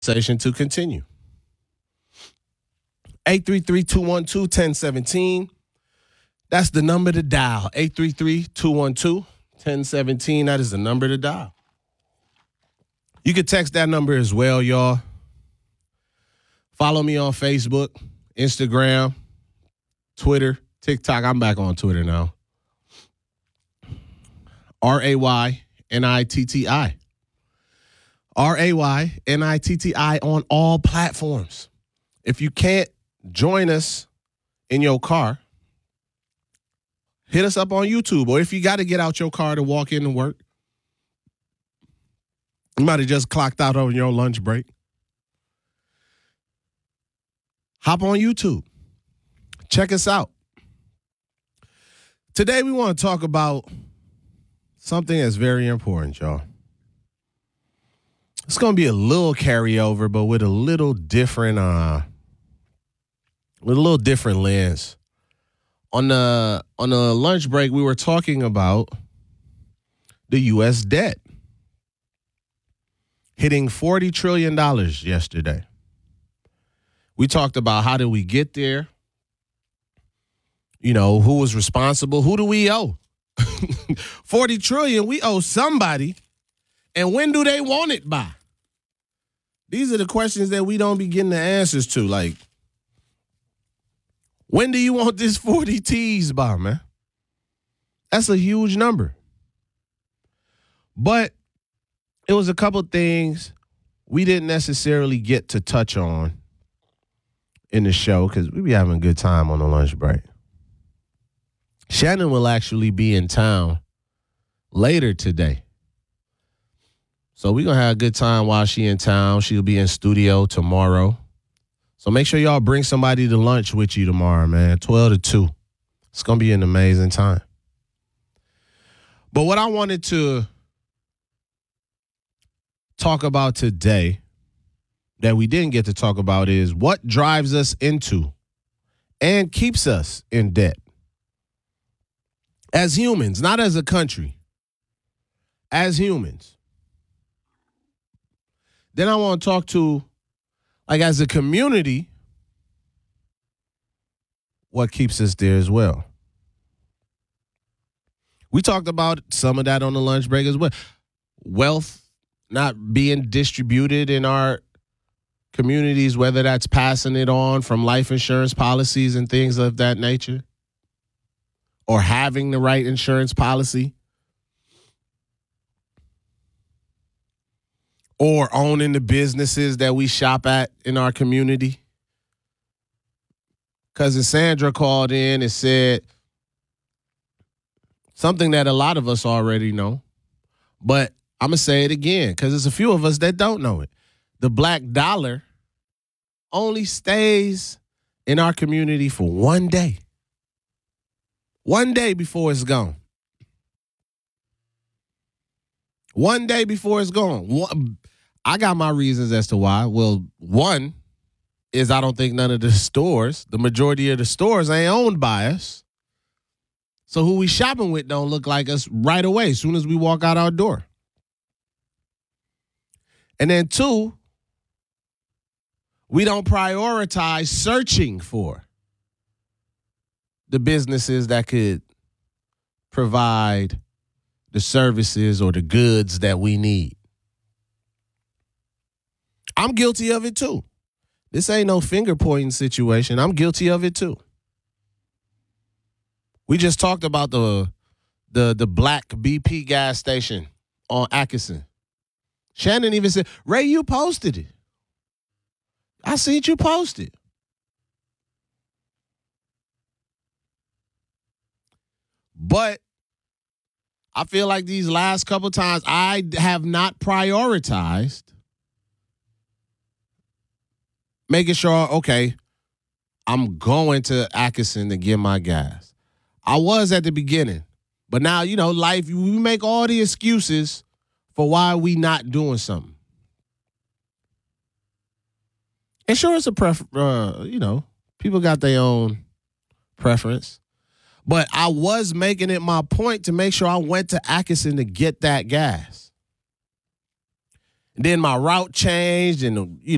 Conversation to continue. 833-212-1017. That's the number to dial. 833-212-1017. That is the number to dial. You can text that number as well, y'all. Follow me on Facebook, Instagram, Twitter, TikTok. I'm back on Twitter now. RAYNITTI. RAYNITTI on all platforms. If you can't join us in your car, hit us up on YouTube. Or if you got to get out your car to walk in and work, you might have just clocked out on your lunch break. Hop on YouTube. Check us out. Today we want to talk about something that's very important, y'all. It's going to be a little carryover, but with a little different lens. On the lunch break, we were talking about the U.S. debt hitting $40 trillion yesterday. We talked about how did we get there? You know, who was responsible? Who do we owe? 40 trillion, we owe somebody. And when do they want it by? These are the questions that we don't be getting the answers to. Like, when do you want this 40 T's by, man? That's a huge number. But it was a couple things we didn't necessarily get to touch on in the show because we be having a good time on the lunch break. Shannon will actually be in town later today. So we're going to have a good time while she in town. She'll be in studio tomorrow. So make sure y'all bring somebody to lunch with you tomorrow, man, 12 to 2. It's going to be an amazing time. But what I wanted to talk about today that we didn't get to talk about is what drives us into and keeps us in debt. As humans, not as a country. As humans. Then I want to talk to, like, as a community, what keeps us there as well. We talked about some of that on the lunch break as well. Wealth not being distributed in our communities, whether that's passing it on from life insurance policies and things of that nature, or having the right insurance policy, or owning the businesses that we shop at in our community. Cousin Sandra called in and said something that a lot of us already know, but I'm going to say it again because there's a few of us that don't know it. The black dollar only stays in our community for one day. One day before it's gone. One day before it's gone. I got my reasons as to why. Well, one is I don't think none of the stores, the majority of the stores ain't owned by us. So who we shopping with don't look like us right away as soon as we walk out our door. And then two, we don't prioritize searching for the businesses that could provide the services or the goods that we need. I'm guilty of it too. This ain't no finger pointing situation. I'm guilty of it too. We just talked about the black BP gas station on Atkinson. Shannon even said, Ray, you posted it. I seen you post it. But I feel like these last couple times I have not prioritized making sure, okay, I'm going to Atkinson to get my gas. I was at the beginning, but now, you know, life, we make all the excuses for why we not doing something. And sure, it's a people got their own preference. But I was making it my point to make sure I went to Atkinson to get that gas. And then my route changed and,